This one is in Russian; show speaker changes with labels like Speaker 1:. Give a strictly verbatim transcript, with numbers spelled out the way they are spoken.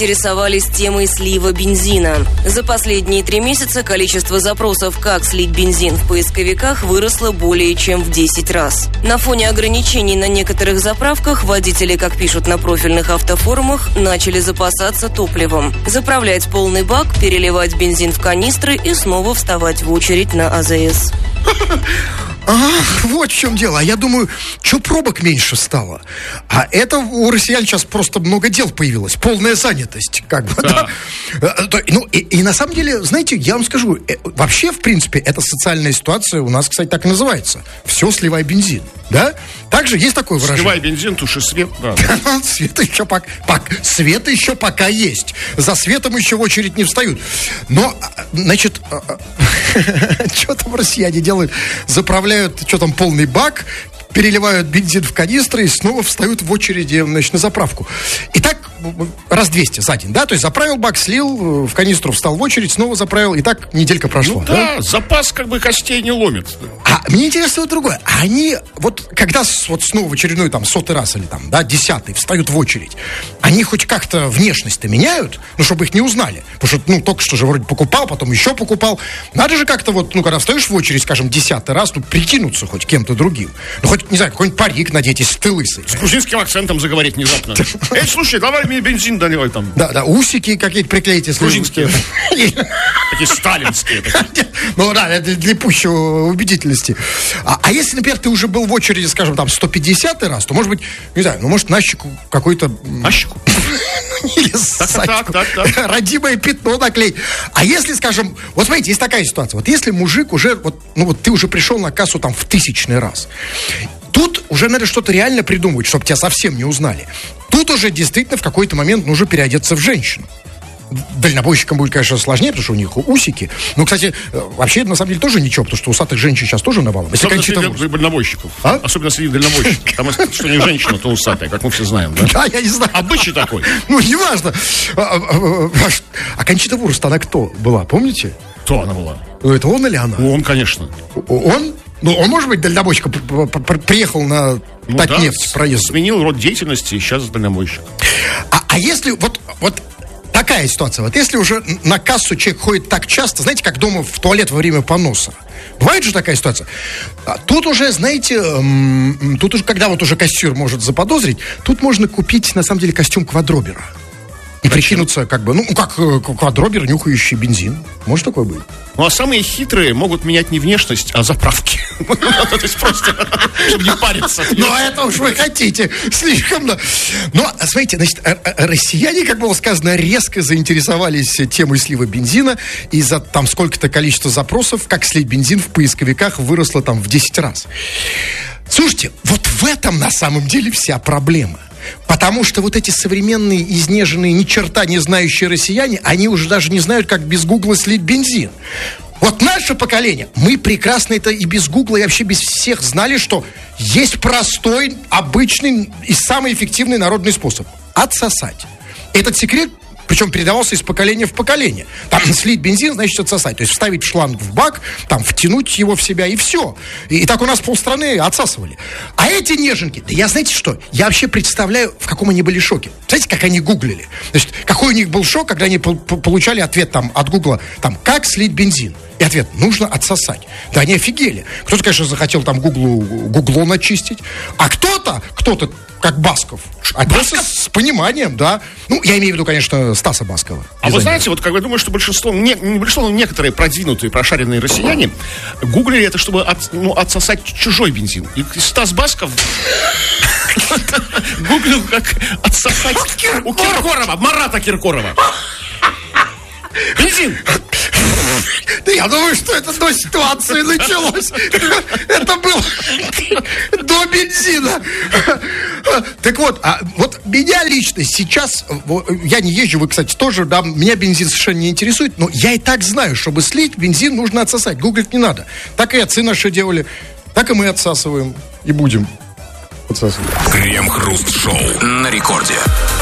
Speaker 1: Интересовались темой слива бензина. За последние три месяца количество запросов «Как слить бензин» в поисковиках выросло более чем в десять раз. На фоне ограничений на некоторых заправках водители, как пишут на профильных автофорумах, начали запасаться топливом. Заправлять полный бак, переливать бензин в канистры и снова вставать в очередь на АЗС.
Speaker 2: Ах, вот в чем дело. А я думаю, что пробок меньше стало? А это у россиян сейчас просто много дел появилось. Полная занятость, как бы, да. Да? Ну, и, и на самом деле, знаете, я вам скажу, вообще, в принципе, эта социальная ситуация у нас, кстати, так и называется. Все, сливай бензин, да? Также есть такое выражение.
Speaker 3: Сливай бензин, туши свет, да.
Speaker 2: Света еще пока, пока, света еще пока есть. За светом еще в очередь не встают. Но, значит, что там россияне делают? Заправляют что там, полный бак, переливают бензин в канистры и снова встают в очереди, значит, на заправку. И так раз двести за день, да? То есть заправил бак, слил, в канистру встал в очередь, снова заправил, и так неделька прошла.
Speaker 3: Ну да, да? Запас как бы костей не ломит.
Speaker 2: А мне интересно вот другое. Они вот, когда вот снова в очередной там сотый раз или там, да, десятый встают в очередь, они хоть как-то внешность-то меняют, ну, чтобы их не узнали. Потому что, ну, только что же вроде покупал, потом еще покупал. Надо же как-то вот, ну, когда встаешь в очередь, скажем, десятый раз, ну, прикинуться хоть кем-то другим. Ну, хоть, не знаю, какой-нибудь парик надеть, если ты лысый.
Speaker 3: С грузинским акцентом заговорить внезапно. Эй, слушай, давай мне бензин доливай там.
Speaker 2: Да, да, усики какие-то приклеить, если...
Speaker 3: Грузинские. Такие сталинские.
Speaker 2: Ну, да, это для пущей убедительности. А, а если, например, ты уже был в очереди, скажем, там, сто пятидесятый раз, то, может быть, не знаю, ну, может, на щеку какой-то...
Speaker 3: На щеку?
Speaker 2: Или ссадку. Родимое пятно наклеить. А если, скажем, вот смотрите, есть такая ситуация. Вот если мужик уже, вот, ну, вот ты уже пришел на кассу там в тысячный раз, тут уже надо что-то реально придумывать, чтобы тебя совсем не узнали. Тут уже действительно в какой-то момент нужно переодеться в женщину. Дальнобойщикам будет, конечно, сложнее, потому что у них усики. Но, кстати, вообще, на самом деле, тоже ничего, потому что усатых женщин сейчас тоже навалом.
Speaker 3: Особенно среди дальнобойщиков. А? Особенно среди дальнобойщиков. Потому что не женщина, то усатая, как мы все знаем, да?
Speaker 2: Да, я не знаю.
Speaker 3: Обычай такой.
Speaker 2: Ну, неважно. А Кончита Вурст, она кто была, помните?
Speaker 3: Кто она была?
Speaker 2: Ну, это он или она?
Speaker 3: Он, конечно.
Speaker 2: Он? Ну, он, может быть, дальнобойщиком приехал на
Speaker 3: ну,
Speaker 2: Татнефть
Speaker 3: да,
Speaker 2: проезд.
Speaker 3: Сменил род деятельности и сейчас дальнобойщик.
Speaker 2: А, а если вот, вот такая ситуация, вот если уже на кассу человек ходит так часто, знаете, как дома в туалет во время поноса, бывает же такая ситуация. А тут уже, знаете, м- тут уже, когда вот уже кассир может заподозрить, тут можно купить, на самом деле, костюм квадробера. И прикинуться, как бы, ну, как квадробер, нюхающий бензин. Может такое быть?
Speaker 3: Ну, а самые хитрые могут менять не внешность, а заправки. То есть просто, чтобы не париться.
Speaker 2: Ну, это уж вы хотите. Слишком, да. Но, смотрите, значит, россияне, как было сказано, резко заинтересовались темой слива бензина. И за там сколько-то количество запросов, как слить бензин в поисковиках, выросло там в десять раз. Слушайте, вот в этом на самом деле вся проблема. Потому что вот эти современные, изнеженные, ни черта не знающие россияне, они уже даже не знают, как без гугла слить бензин. Вот наше поколение, мы прекрасно это и без гугла, и вообще без всех знали, что есть простой, обычный и самый эффективный народный способ – отсосать. Этот секрет, причем передавался из поколения в поколение. Там слить бензин, значит отсосать. То есть вставить шланг в бак, там втянуть его в себя и все. И, и так у нас полстраны отсасывали. А эти неженки, да я знаете что? Я вообще представляю, в каком они были шоке. Знаете, как они гуглили? Значит, какой у них был шок, когда они по- по- получали ответ там от гугла, там, как слить бензин? И ответ, нужно отсосать. Да они офигели. Кто-то, конечно, захотел там гуглу, гугло начистить. А кто-то, кто-то, как Басков, отнесся с пониманием, да. Ну, я имею в виду, конечно, Стаса Баскова.
Speaker 3: А вы знаете, вот как я думаю, что большинство, не, не большинство, но некоторые продвинутые, прошаренные россияне гуглили это, чтобы от, ну, отсосать чужой бензин. И Стас Басков гуглил, как отсосать у Киркорова, Марата Киркорова. Бензин!
Speaker 2: Да я думаю, что это до ситуации началось. Это было до бензина. Так вот, а вот меня лично сейчас, я не езжу, вы, кстати, тоже, да, меня бензин совершенно не интересует, но я и так знаю, чтобы слить, бензин нужно отсосать, гуглить не надо. Так и отцы наши делали, так и мы отсасываем и будем отсасывать.
Speaker 4: Крем-хруст-шоу на рекорде.